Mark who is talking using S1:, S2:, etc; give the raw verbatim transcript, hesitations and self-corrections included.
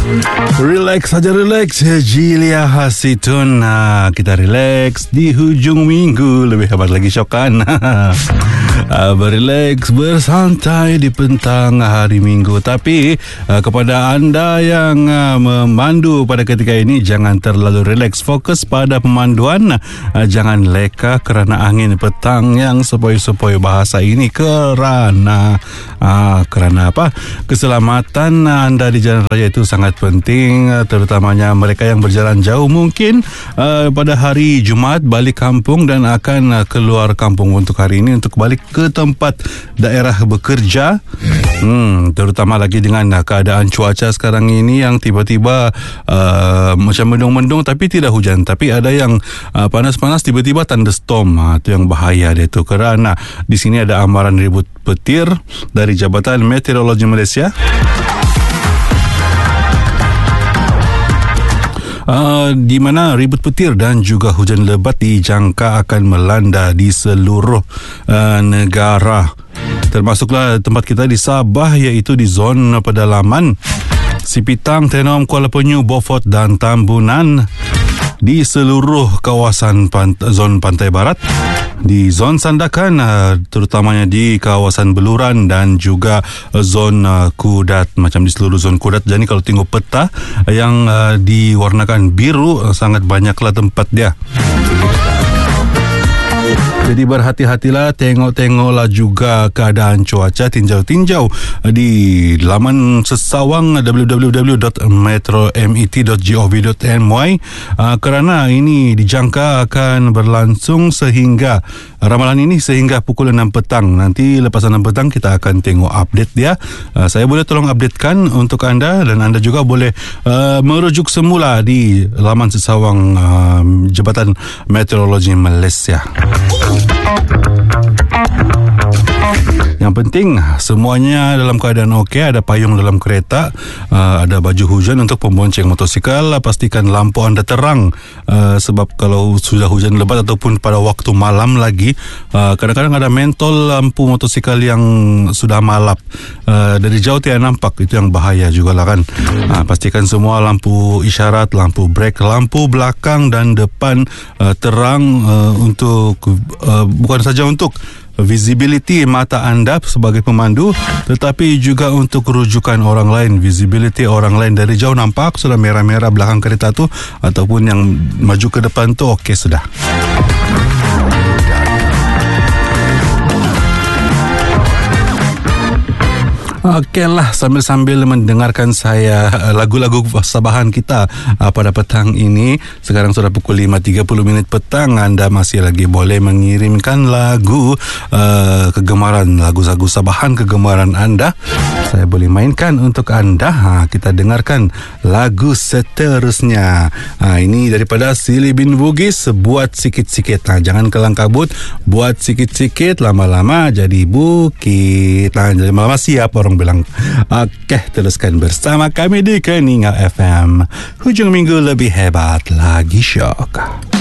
S1: Relax saja, relax. Jilia Hasitun. Nah, kita relax di hujung minggu. Lebih hebat lagi Syokan. Uh, berrelax, bersantai di petang hari Minggu. Tapi uh, kepada anda yang uh, memandu pada ketika ini, jangan terlalu relax, fokus pada pemanduan. uh, Jangan leka kerana angin petang yang sepoi-sepoi bahasa ini. Kerana uh, Kerana apa? Keselamatan anda di jalan raya itu sangat penting, uh, terutamanya mereka yang berjalan jauh, mungkin uh, pada hari Jumaat balik kampung dan akan uh, keluar kampung untuk hari ini, untuk balik ke tempat daerah bekerja. Hmm, terutama lagi dengan uh, keadaan cuaca sekarang ini yang tiba-tiba uh, macam mendung-mendung tapi tidak hujan, tapi ada yang uh, panas-panas tiba-tiba thunderstorm. Ha, itu yang bahaya dia tu. Kerana di sini ada amaran ribut petir dari Jabatan Meteorologi Malaysia. Uh, di mana ribut petir dan juga hujan lebat dijangka akan melanda di seluruh uh, negara, termasuklah tempat kita di Sabah, iaitu di zon pedalaman Sipitang, Tenom, Kuala Penyu, Beaufort dan Tambunan, di seluruh kawasan pant- zon pantai barat, di zon Sandakan, terutamanya di kawasan Beluran dan juga zon Kudat, macam di seluruh zon Kudat. Jadi kalau tengok peta yang diwarnakan biru, sangat banyaklah tempat dia. Jadi berhati-hatilah, tengok-tengoklah juga keadaan cuaca, tinjau-tinjau di laman sesawang w w w dot metro met dot gov dot my uh, kerana ini dijangka akan berlangsung sehingga ramalan ini sehingga pukul enam petang. Nanti lepas enam petang kita akan tengok update dia. Uh, saya boleh tolong updatekan untuk anda, dan anda juga boleh uh, merujuk semula di laman sesawang uh, Jabatan Meteorologi Malaysia. Yang penting semuanya dalam keadaan okey, ada payung dalam kereta, uh, ada baju hujan untuk pembonceng motosikal. Pastikan lampu anda terang, uh, sebab kalau sudah hujan lebat ataupun pada waktu malam lagi, uh, kadang-kadang ada mentol lampu motosikal yang sudah malap, uh, dari jauh tidak nampak. Itu yang bahaya jugalah kan. Uh, pastikan semua lampu isyarat, lampu brek, lampu belakang dan depan uh, terang, uh, untuk uh, bukan saja untuk visibility mata anda sebagai pemandu, tetapi juga untuk rujukan orang lain. Visibility orang lain dari jauh nampak sudah merah-merah belakang kereta tu, ataupun yang maju ke depan tu, okey sudah. Okeylah, sambil-sambil mendengarkan saya lagu-lagu Sabahan kita uh, pada petang ini. Sekarang sudah pukul lima tiga puluh minit petang. Anda masih lagi boleh mengirimkan lagu uh, kegemaran, lagu-lagu Sabahan kegemaran anda. Saya boleh mainkan untuk anda. Ha, kita dengarkan lagu seterusnya. Ha, ini daripada Silly bin Bugis, Buat Sikit-Sikit. Ha, jangan kelang kabut, buat sikit-sikit, lama-lama jadi bukit. Ha, jadi lama-lama siap orang bilang. Okey, teruskan bersama kami di Keninga F M. Hujung minggu lebih hebat lagi, Syok.